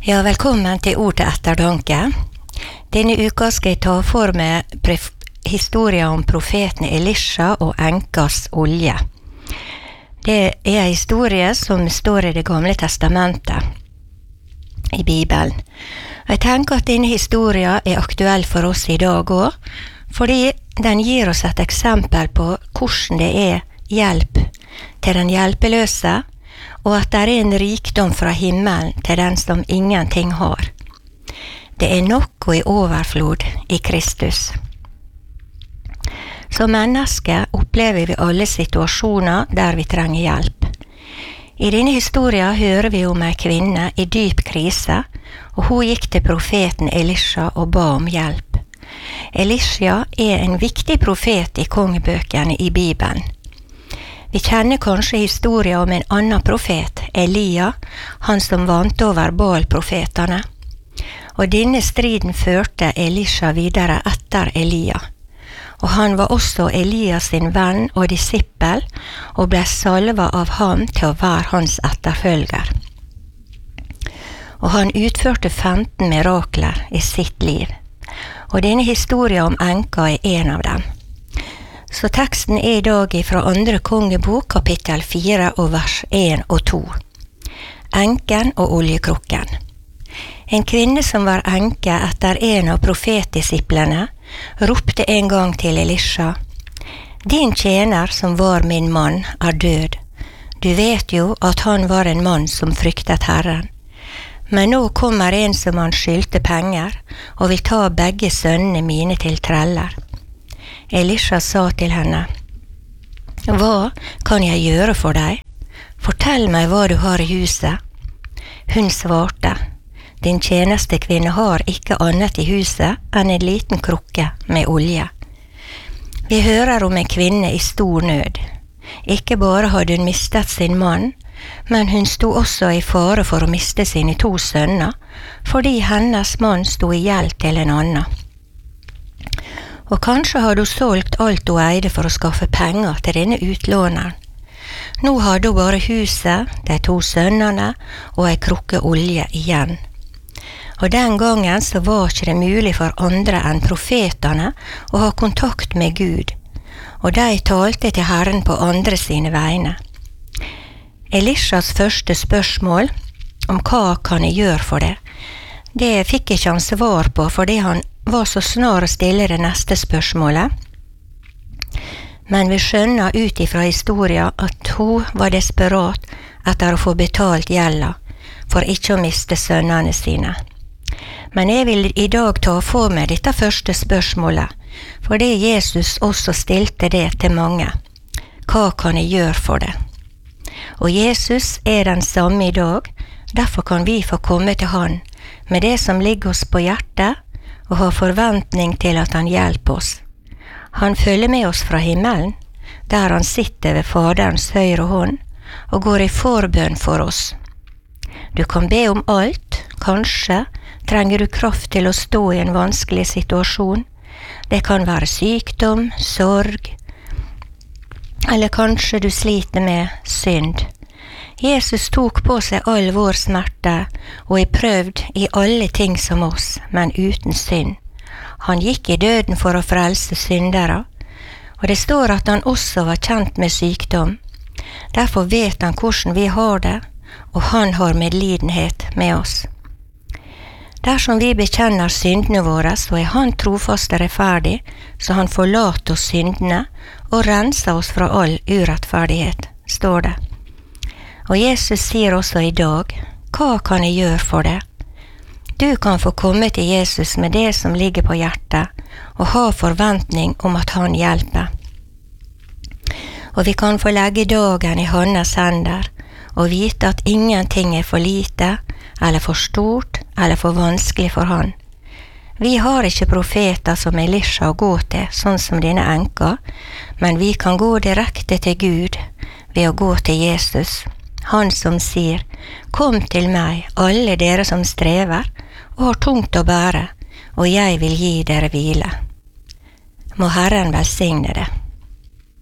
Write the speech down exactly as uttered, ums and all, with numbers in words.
Ja, velkommen til Ord til ettertanke. Denne uka skal jeg ta for meg historien om profeten Elisha og enkas olje. Det er en historie som står i det gamle testamentet, i Bibelen. Jeg tenker at denne historien er aktuell for oss i dag også, fordi den gir oss et eksempel på hvordan det er hjelp til den hjelpeløse, og at det er en rikdom fra himmelen til den som ingenting har. Det er nok og i overflod i Kristus. Som mennesker opplever vi alle situasjoner der vi trenger hjelp. I denne historien hører vi om en kvinne i dyp krise, og hun gikk til profeten Elisha og ba om hjelp. Elisha er en viktig profet i kongebøkene i Bibelen. Vi kjenner kanskje historien om en annen profet, Elia, han som vant over Baal-profetene. Og denne striden førte Elisha videre etter Elia. Og han var også Elias sin venn og disippel, og ble salvet av ham til å være hans etterfølger. Og han utførte femten mirakler i sitt liv. Og denne historien om enka er en av dem. Så teksten er i dag fra andre kongebok, kapittel fire og vers en og to. Enken og oljekrukken. En kvinne som var enke etter en av profetdisiplene, ropte en gang til Elisha: «Din tjener som var min mann er død. Du vet jo at han var en mann som fryktet Herren. Men nå kommer en som han skyldte penger, og vil ta begge sønnene mine til treller.» Elisha sa til henne: «Hva kan jeg gjøre for deg? Fortell meg hva du har i huset.» Hun svarte: «Din tjenestekvinne har ikke annet i huset enn en liten krukke med olje.» Vi hører om en kvinne i stor nød. Ikke bare hadde hun mistet sin mann, men hun sto også i fare for å miste sine to sønner, fordi hennes mann sto i gjeld til en annen. Og kanskje hadde hun solgt alt hun eide for å skaffe penger til denne utlåneren. Nå hadde hun bare huset, de to sønnene og ei krukke olje igjen. Og den gangen så var ikke det mulig for andre enn profetene å ha kontakt med Gud, og de talte til Herren på andre sine vegne. Elishas første spørsmål om hva kan jeg gjøre for det, det fikk ikke han svar på fordi han var så snar å stille det neste spørsmålet. Men vi skjønner ut ifra historien at hun var desperat etter å få betalt gjelda, for ikke å miste sønnene sine. Men jeg vil i dag ta for meg dette første spørsmålet, fordi Jesus også stilte det til mange. Hva kan jeg gjøre for det? Og Jesus er den samme i dag, derfor kan vi få komme til han med det som ligger oss på hjertet, og ha forventning til at han hjelper oss. Han følger med oss fra himmelen, der han sitter ved Faderens høyre hånd, og går i forbønn for oss. Du kan be om alt, kanskje trenger du kraft til å stå i en vanskelig situasjon. Det kan være sykdom, sorg, eller kanskje du sliter med synd. Jesus tok på seg all vår smerte, og er prøvd i alle ting som oss, men uten synd. Han gikk i døden for å frelse syndere, og det står at han også var kjent med sykdom. Derfor vet han hvordan vi har det, og han har medlidenhet med oss. Dersom vi bekjenner syndene våre, så er han trofast og rettferdig, så han forlater oss syndene og renser oss fra all urettferdighet, står det. Og Jesus sier også i dag: «Hva kan jeg gjøre for det?» Du kan få komme til Jesus med det som ligger på hjertet, og ha forventning om at han hjelper. Og vi kan få legge dagen i hans hender, og vite at ingenting er for lite, eller for stort, eller for vanskelig for han. Vi har ikke profeter som Elisha å gå til, sånn som denne enka, men vi kan gå direkte til Gud ved å gå til Jesus. Han som sier: «Kom til meg, alle dere som strever og har tungt å bære, og jeg vil gi dere hvile.» Må Herren velsigne det.